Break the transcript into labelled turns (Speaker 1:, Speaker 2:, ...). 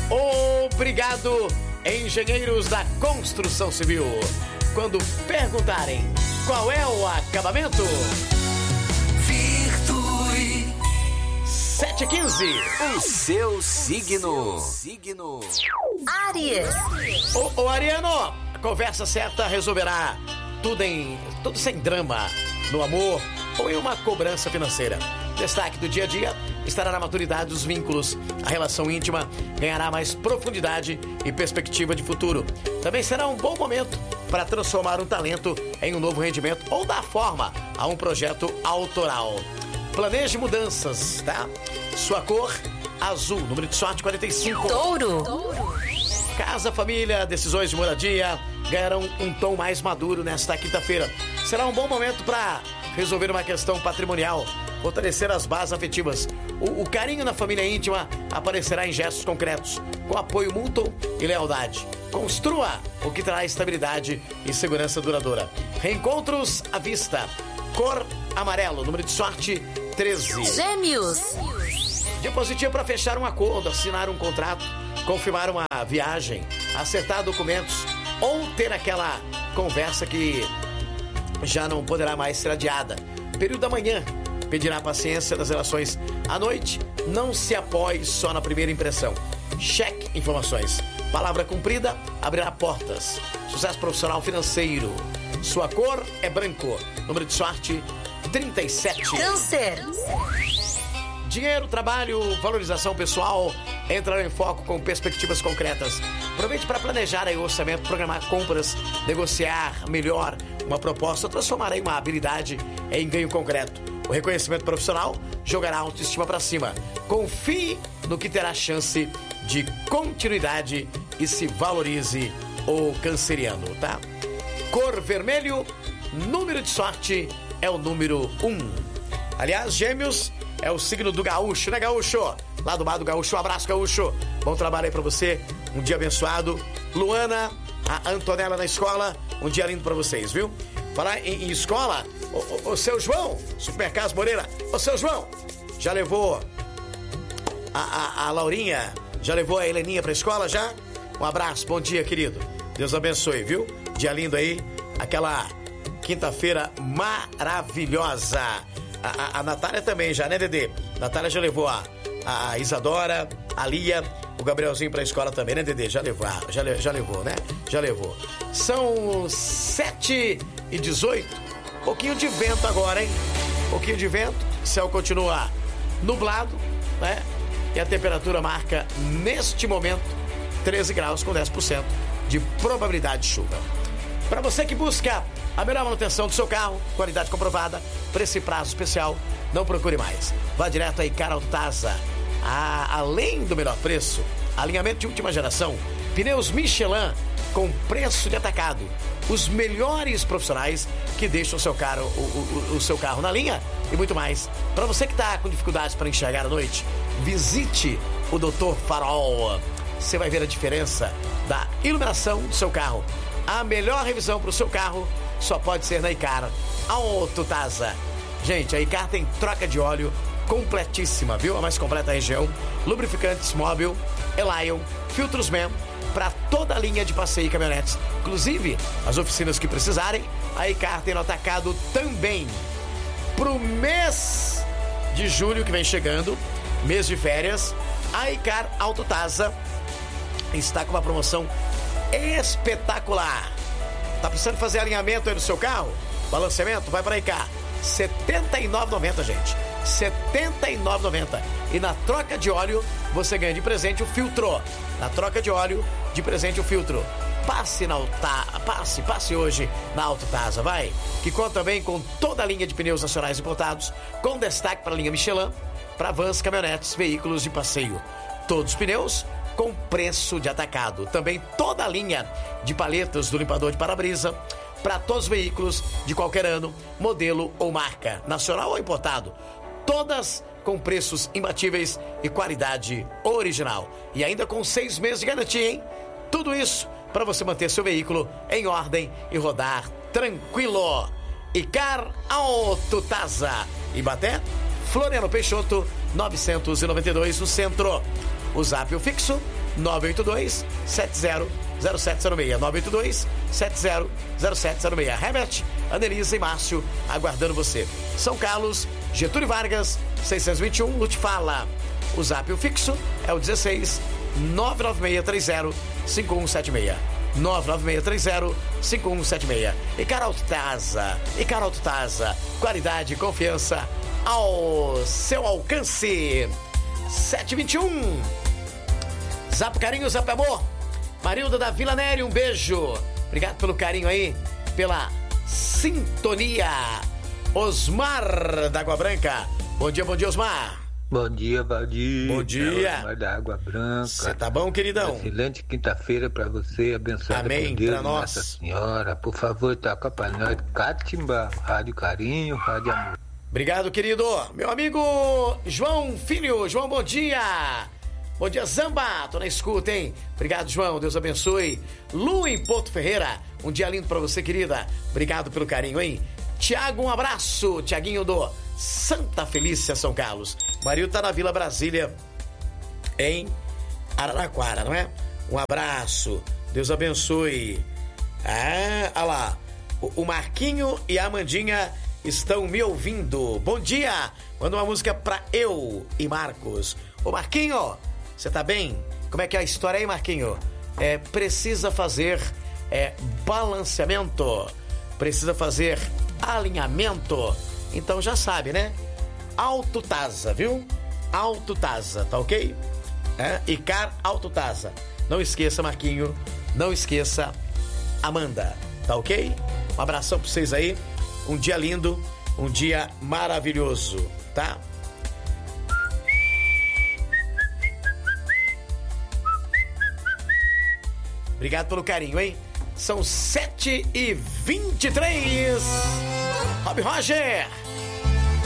Speaker 1: Obrigado, engenheiros da construção civil. Quando perguntarem qual é o acabamento,
Speaker 2: Virtue
Speaker 1: 7h15.
Speaker 2: O seu signo.
Speaker 3: Áries.
Speaker 1: Ô Ariano, a conversa certa resolverá tudo sem drama, no amor ou em uma cobrança financeira. Destaque do dia a dia estará na maturidade dos vínculos. A relação íntima ganhará mais profundidade e perspectiva de futuro. Também será um bom momento para transformar um talento em um novo rendimento ou dar forma a um projeto autoral. Planeje mudanças, tá? Sua cor, azul, número de sorte 45.
Speaker 3: Touro.
Speaker 1: Casa, família, decisões de moradia ganharão um tom mais maduro nesta quinta-feira. Será um bom momento para resolver uma questão patrimonial, fortalecer as bases afetivas. O carinho na família íntima aparecerá em gestos concretos, com apoio mútuo e lealdade. Construa o que trará estabilidade e segurança duradoura. Reencontros à vista. Cor amarelo, número de sorte 13.
Speaker 3: Gêmeos.
Speaker 1: Dia positivo para fechar um acordo, assinar um contrato, confirmar uma viagem, acertar documentos ou ter aquela conversa que já não poderá mais ser adiada. Período da manhã pedirá paciência das relações. À noite, não se apoie só na primeira impressão. Cheque informações. Palavra cumprida abrirá portas. Sucesso profissional financeiro. Sua cor é branco. Número de sorte 37.
Speaker 3: Câncer.
Speaker 1: Dinheiro, trabalho, valorização pessoal entrarão em foco com perspectivas concretas. Aproveite para planejar aí o orçamento, programar compras, negociar melhor uma proposta, transformar aí uma habilidade em ganho concreto. O reconhecimento profissional jogará a autoestima para cima. Confie no que terá chance de continuidade e se valorize o canceriano, tá? Cor vermelho, número de sorte é o número 1. Aliás, Gêmeos é o signo do gaúcho, né, gaúcho? Lá do bar do gaúcho, um abraço, gaúcho. Bom trabalho aí pra você, um dia abençoado. Luana, a Antonella na escola, um dia lindo pra vocês, viu? Falar em escola, o seu João, Supermercados Moreira, o seu João, já levou a Laurinha, já levou a Heleninha pra escola, já? Um abraço, bom dia, querido. Deus abençoe, viu? Dia lindo aí, aquela quinta-feira maravilhosa. A Natália também já, né, Dedê? Natália já levou a Isadora, a Lia, o Gabrielzinho pra escola também, né, Dedê? Já levou, né? Já levou. São 7h18. Pouquinho de vento agora, hein? Pouquinho de vento. O céu continua nublado, né? E a temperatura marca, neste momento, 13 graus com 10% de probabilidade de chuva. Para você que busca a melhor manutenção do seu carro, qualidade comprovada, preço e prazo especial, não procure mais. Vá direto a Icar Autotasa. Além do melhor preço, alinhamento de última geração, pneus Michelin com preço de atacado. Os melhores profissionais que deixam o seu carro na linha e muito mais. Para você que está com dificuldades para enxergar à noite, visite o Dr. Farol. Você vai ver a diferença da iluminação do seu carro. A melhor revisão para o seu carro só pode ser na Icar Autotasa. Gente, a Icar tem troca de óleo completíssima, viu? A mais completa da região. Lubrificantes Móbil, Elion, filtros MEM para toda a linha de passeio e caminhonetes. Inclusive, as oficinas que precisarem, a Icar tem no atacado também. Pro mês de julho que vem chegando, mês de férias, a Icar Autotasa está com uma promoção espetacular. Tá precisando fazer alinhamento aí no seu carro? Balanceamento? Vai para Icar. R$ 79,90, gente. R$ 79,90. E na troca de óleo, você ganha de presente o filtro. Na troca de óleo, de presente o filtro. Passe hoje na Autotasa, vai. Que conta também com toda a linha de pneus nacionais importados, com destaque para a linha Michelin, para vans, caminhonetes, veículos de passeio. Todos os pneus com preço de atacado. Também toda a linha de paletas do limpador de para-brisa para todos os veículos de qualquer ano, modelo ou marca, nacional ou importado. Todas com preços imbatíveis e qualidade original. E ainda com 6 meses de garantia, hein? Tudo isso para você manter seu veículo em ordem e rodar tranquilo. Icar Autotasa. Ibaté, Floriano Peixoto, 992 no centro. O zap o fixo 982-700706. 982-700706. Herbert, Anelisa e Márcio aguardando você. São Carlos, Getúlio Vargas, 621, Lute Fala. O zap o fixo é o 16 99630-5176. 99630-5176. E Caralto Taza, qualidade e confiança ao seu alcance. 721. Zap carinho, zap amor. Marilda da Vila Nério, um beijo. Obrigado pelo carinho aí, pela sintonia. Osmar da Água Branca. Bom dia, Osmar.
Speaker 3: Bom dia, Valdir.
Speaker 1: Bom dia.
Speaker 3: Osmar da Água Branca.
Speaker 1: Você tá bom, queridão?
Speaker 3: Excelente quinta-feira pra você, abençoada
Speaker 1: Amém,
Speaker 3: por Deus,
Speaker 1: pra nós.
Speaker 3: Nossa Senhora. Por favor, toca pra nós. Catimba, Rádio Carinho, Rádio Amor.
Speaker 1: Obrigado, querido. Meu amigo João Filho. João, bom dia. Bom dia, Zamba. Tô na escuta, hein? Obrigado, João. Deus abençoe. Lu em Porto Ferreira. Um dia lindo pra você, querida. Obrigado pelo carinho, hein? Tiago, um abraço. Tiaguinho do Santa Felícia, São Carlos. Mario tá na Vila Brasília, em Araraquara, não é? Um abraço. Deus abençoe. Olha lá. O Marquinho e a Amandinha estão me ouvindo. Bom dia. Manda uma música pra eu e Marcos. Ô, Marquinho, você tá bem? Como é que é a história aí, Marquinho? Precisa fazer balanceamento. Precisa fazer alinhamento. Então já sabe, né? Auto Taza, viu? Auto Taza, tá ok? Icar Auto Taza. Não esqueça, Marquinho. Não esqueça, Amanda. Tá ok? Um abração pra vocês aí. Um dia lindo, um dia maravilhoso, tá? Obrigado pelo carinho, hein? São 7h23. Rob Roger.